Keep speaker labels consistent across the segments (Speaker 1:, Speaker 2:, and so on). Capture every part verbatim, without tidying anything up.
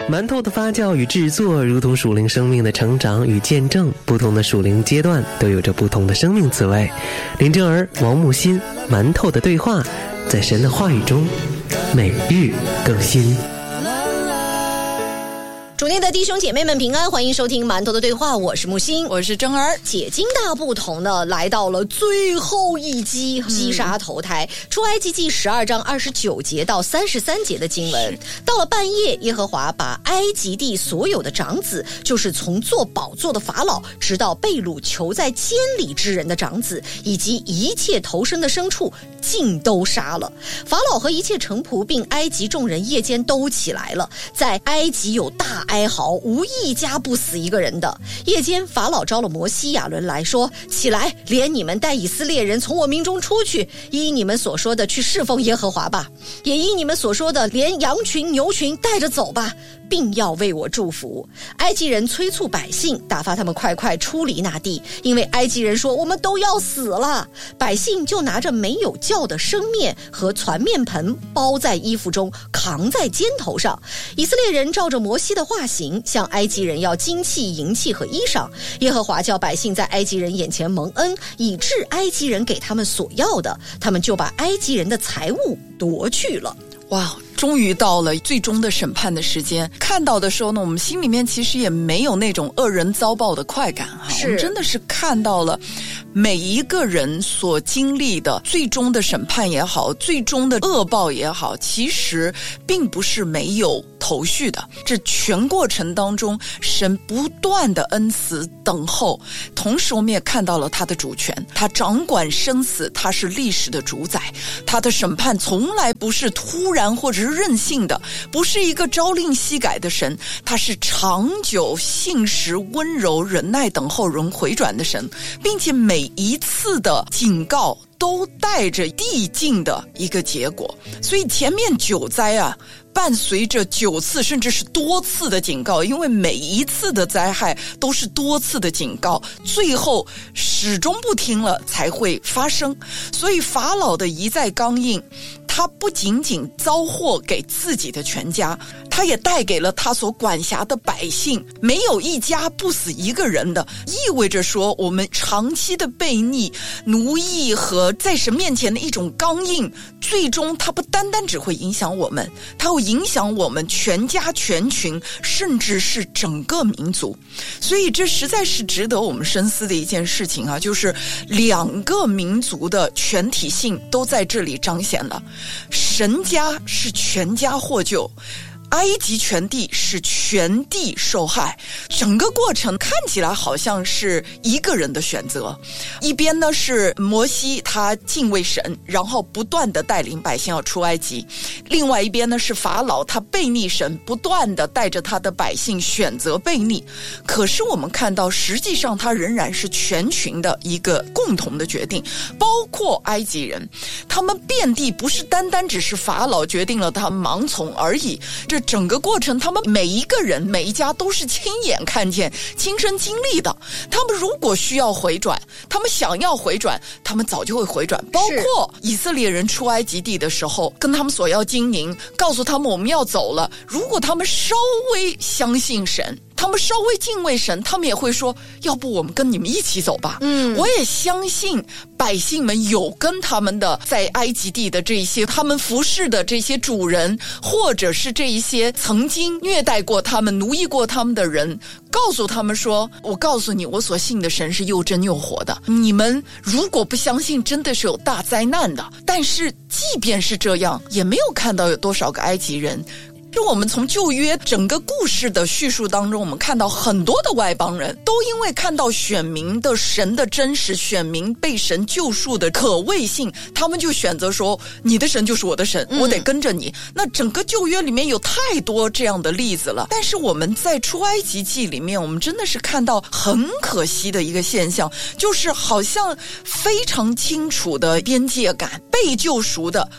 Speaker 1: 馒头的发酵与制作如同属灵生命的成长与见证，不同的属灵阶段都有着不同的生命滋味。林正儿、王木心，馒头的对话，在神的话语中每日更新。
Speaker 2: 主内的弟兄姐妹们平安，欢迎收听馒头的对话，我是木星，
Speaker 3: 我是真儿。
Speaker 2: 解经大不同呢，来到了最后一击，击杀投胎、嗯、出埃及记十二章二十九节到三十三节的经文。到了半夜，耶和华把埃及地所有的长子，就是从做宝座的法老直到被掳囚在监里之人的长子，以及一切投生的牲畜尽都杀了。法老和一切臣仆并埃及众人夜间都起来了，在埃及有大哀嚎，无一家不死一个人的。夜间法老招了摩西亚伦来说，起来，连你们带以色列人从我民中出去，依你们所说的去侍奉耶和华吧，也依你们所说的连羊群牛群带着走吧，并要为我祝福。埃及人催促百姓，打发他们快快出离那地，因为埃及人说我们都要死了。百姓就拿着没有酵的生面和攒面盆，包在衣服中，扛在肩头上。以色列人照着摩西的话行，向埃及人要金器银器和衣裳。耶和华叫百姓在埃及人眼前蒙恩，以致埃及人给他们所要的，他们就把埃及人的财物夺去了。
Speaker 3: 哇，终于到了最终的审判的时间。看到的时候呢，我们心里面其实也没有那种恶人遭报的快感啊，我们真的是看到了每一个人所经历的最终的审判也好，最终的恶报也好，其实并不是没有头绪的。这全过程当中，神不断的恩慈等候，同时我们也看到了他的主权，他掌管生死，他是历史的主宰，他的审判从来不是突然或者是任性的，不是一个朝令夕改的神，他是长久信实温柔忍耐等候人回转的神，并且每一次的警告都带着递进的一个结果。所以前面九灾啊，伴随着九次甚至是多次的警告，因为每一次的灾害都是多次的警告，最后始终不听了才会发生。所以法老的一再刚硬，他不仅仅遭祸给自己的全家，他也带给了他所管辖的百姓，没有一家不死一个人的，意味着说我们长期的悖逆、奴役和在神面前的一种刚硬，最终它不单单只会影响我们，它会影响我们全家全群，甚至是整个民族。所以这实在是值得我们深思的一件事情啊，就是两个民族的全体性都在这里彰显了。神家是全家获救，埃及全地是全地受害，整个过程看起来好像是一个人的选择。一边呢是摩西他敬畏神，然后不断的带领百姓要出埃及，另外一边呢是法老他悖逆神，不断的带着他的百姓选择悖逆。可是我们看到实际上他仍然是全群的一个共同的决定，包括埃及人，他们遍地不是单单只是法老决定了他们盲从而已，这整个过程他们每一个人每一家都是亲眼看见亲身经历的。他们如果需要回转，他们想要回转，他们早就会回转。包括以色列人出埃及地的时候，跟他们索要金银，告诉他们我们要走了，如果他们稍微相信神，他们稍微敬畏神，他们也会说要不我们跟你们一起走吧。嗯，我也相信百姓们有跟他们的在埃及地的这一些他们服侍的这些主人，或者是这一些曾经虐待过他们奴役过他们的人，告诉他们说我告诉你，我所信的神是又真又活的，你们如果不相信真的是有大灾难的。但是即便是这样，也没有看到有多少个埃及人。就我们从旧约整个故事的叙述当中，我们看到很多的外邦人都因为看到选民的神的真实，选民被神救赎的可畏性，他们就选择说你的神就是我的神，我得跟着你、嗯、那整个旧约里面有太多这样的例子了。但是我们在出埃及记里面，我们真的是看到很可惜的一个现象，就是好像非常清楚的边界感，被救赎的和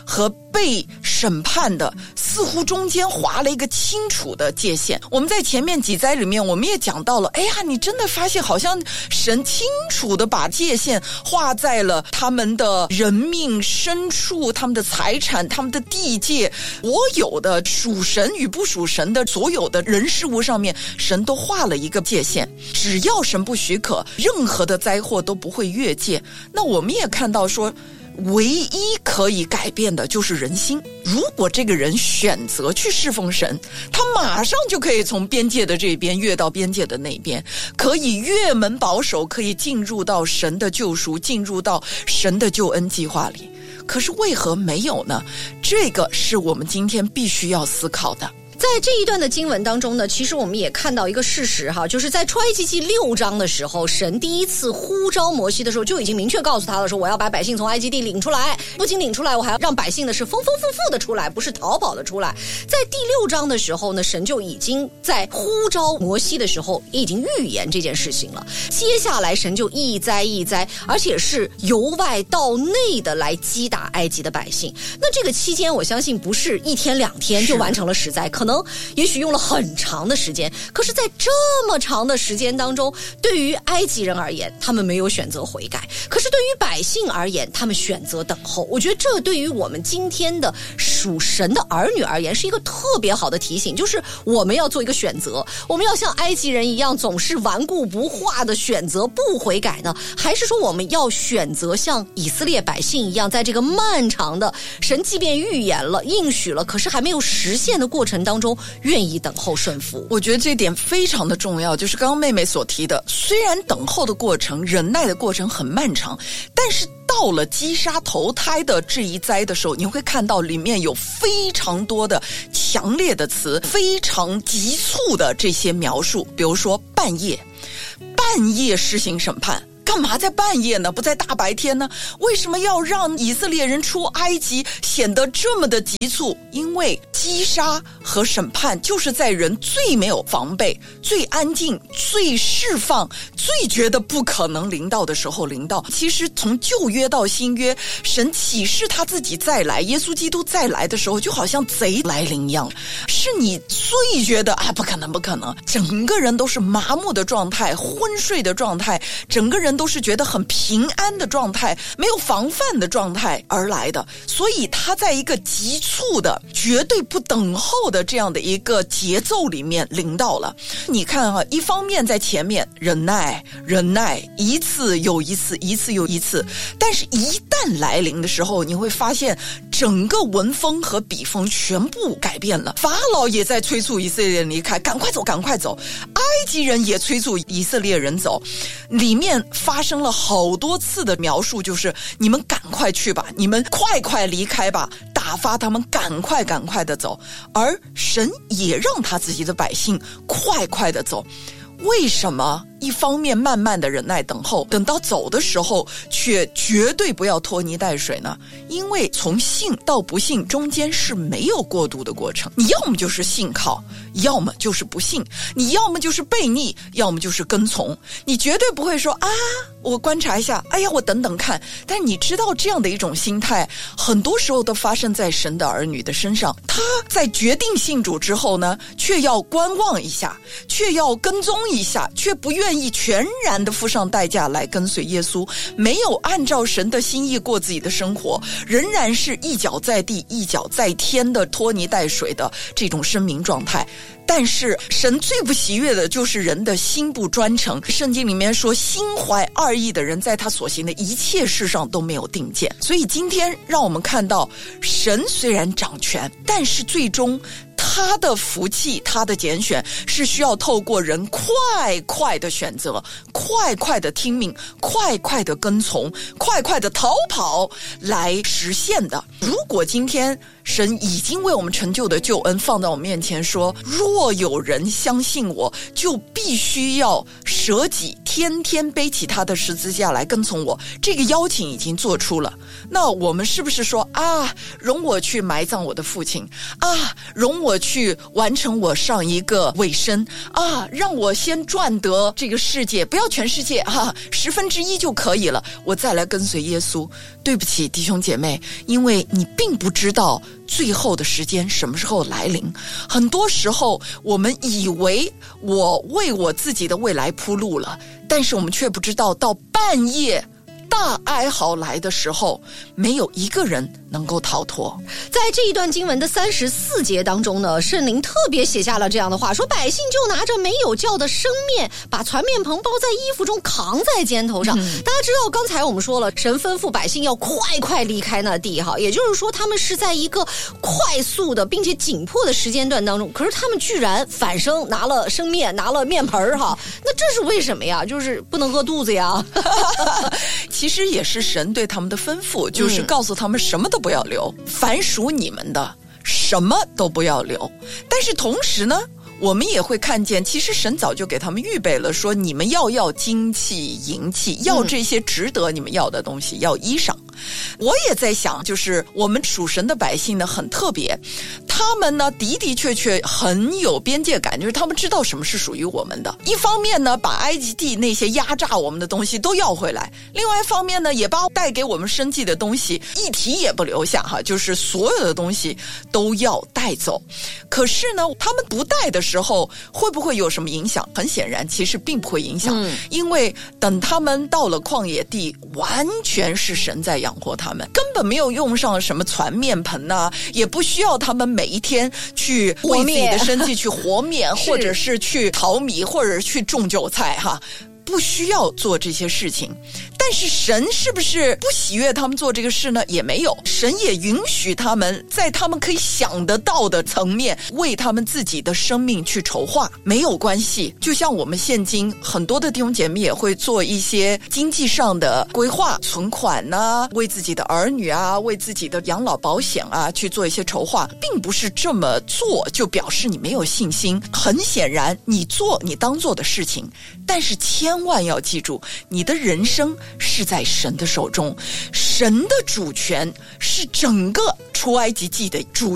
Speaker 3: 被审判的，似乎中间划了一个清楚的界限。我们在前面几灾里面我们也讲到了，哎呀，你真的发现好像神清楚的把界限画在了他们的人命、牲畜、他们的财产、他们的地界，所有的属神与不属神的所有的人事物上面，神都画了一个界限，只要神不许可，任何的灾祸都不会越界。那我们也看到说，唯一可以改变的就是人心。如果这个人选择去侍奉神，他马上就可以从边界的这边越到边界的那边，可以越门保守，可以进入到神的救赎，进入到神的救恩计划里。可是为何没有呢？这个是我们今天必须要思考的。
Speaker 2: 在这一段的经文当中呢，其实我们也看到一个事实哈，就是在出埃及记六章的时候，神第一次呼召摩西的时候，就已经明确告诉他了，说我要把百姓从埃及地领出来，不仅领出来，我还要让百姓的是丰丰富富的出来，不是逃跑的出来。在第六章的时候呢，神就已经在呼召摩西的时候已经预言这件事情了。接下来神就一灾一灾，而且是由外到内的来击打埃及的百姓。那这个期间我相信不是一天两天就完成了十灾，可能也许用了很长的时间。可是在这么长的时间当中，对于埃及人而言，他们没有选择悔改，可是对于百姓而言，他们选择等候。我觉得这对于我们今天的属神的儿女而言是一个特别好的提醒，就是我们要做一个选择，我们要像埃及人一样总是顽固不化的选择不悔改呢，还是说我们要选择像以色列百姓一样，在这个漫长的神即便预言了应许了，可是还没有实现的过程当中愿意等候顺服。
Speaker 3: 我觉得这点非常的重要，就是刚刚妹妹所提的，虽然等候的过程、忍耐的过程很漫长，但是到了击杀头胎的这一灾的时候，你会看到里面有非常多的强烈的词，非常急促的这些描述。比如说半夜，半夜施行审判，干嘛在半夜呢？不在大白天呢？为什么要让以色列人出埃及显得这么的急促？因为击杀和审判就是在人最没有防备、最安静、最释放、最觉得不可能临到的时候临到。其实从旧约到新约，神启示他自己再来，耶稣基督再来的时候，就好像贼来临一样，是你最觉得啊不可能不可能，整个人都是麻木的状态、昏睡的状态，整个人都是觉得很平安的状态，没有防范的状态而来的。所以他在一个急促的、绝对不等候的这样的一个节奏里面临到了。你看啊，一方面在前面忍耐忍耐，一次又一次，一次又一次，但是一旦来临的时候，你会发现整个文风和笔锋全部改变了。法老也在催促以色列人离开，赶快走赶快走，埃及人也催促以色列人走，里面发生了好多次的描述，就是你们赶快去吧，你们快快离开吧，打发他们赶快赶快的走。而神也让他自己的百姓快快的走。为什么一方面慢慢的忍耐等候，等到走的时候却绝对不要拖泥带水呢？因为从信到不信中间是没有过渡的过程，你要么就是信靠，要么就是不信，你要么就是悖逆，要么就是跟从。你绝对不会说啊我观察一下，哎呀我等等看。但是你知道这样的一种心态很多时候都发生在神的儿女的身上，他在决定信主之后呢，却要观望一下，却要跟踪一下，却不愿意全然的付上代价来跟随耶稣，没有按照神的心意过自己的生活，仍然是一脚在地一脚在天的拖泥带水的这种生命状态。但是神最不喜悦的就是人的心不专诚，圣经里面说心怀二意的人在他所行的一切事上都没有定见。所以今天让我们看到，神虽然掌权，但是最终他的福气，他的拣选是需要透过人快快的选择，快快的听命，快快的跟从，快快的逃跑来实现的。如果今天神已经为我们成就的救恩放在我们面前说，若有人相信我，就必须要舍己天天背起他的十字架来跟从我，这个邀请已经做出了。那我们是不是说啊，容我去埋葬我的父亲啊，容我去完成我上一个尾声啊，让我先赚得这个世界，不要全世界啊，十分之一就可以了，我再来跟随耶稣。对不起弟兄姐妹，因为你并不知道最后的时间什么时候来临。很多时候我们以为我为我自己的未来铺路了，但是我们却不知道到半夜大哀嚎来的时候，没有一个人能够逃脱。
Speaker 2: 在这一段经文的三十四节当中呢，圣灵特别写下了这样的话，说百姓就拿着没有酵的生面，把传面棚包在衣服中，扛在肩头上、嗯、大家知道刚才我们说了，神吩咐百姓要快快离开那地哈，也就是说他们是在一个快速的并且紧迫的时间段当中，可是他们居然反生拿了生面，拿了面盆哈，那这是为什么呀？就是不能饿肚子呀
Speaker 3: 其实也是神对他们的吩咐，就是告诉他们什么都不要留、嗯、凡属你们的什么都不要留。但是同时呢，我们也会看见其实神早就给他们预备了，说你们要要金器银器，要这些值得你们要的东西、嗯、要衣裳。我也在想，就是我们属神的百姓呢很特别，他们呢的的确确很有边界感，就是他们知道什么是属于我们的。一方面呢，把埃及地那些压榨我们的东西都要回来，另外一方面呢，也把带给我们生计的东西一提也不留下哈，就是所有的东西都要带走。可是呢，他们不带的时候会不会有什么影响？很显然其实并不会影响、嗯、因为等他们到了旷野地，完全是神在养活他们，根本没有用上什么攒面盆啊，也不需要他们每一天去为自己的生计去和面或者是去淘米或者是去种韭菜哈，不需要做这些事情。但是神是不是不喜悦他们做这个事呢？也没有，神也允许他们在他们可以想得到的层面为他们自己的生命去筹划，没有关系。就像我们现今很多的弟兄姐妹也会做一些经济上的规划，存款啊，为自己的儿女啊，为自己的养老保险啊去做一些筹划，并不是这么做就表示你没有信心。很显然你做你当做的事情，但是千万要记住，你的人生是在神的手中，神的主权是整个出埃及记的主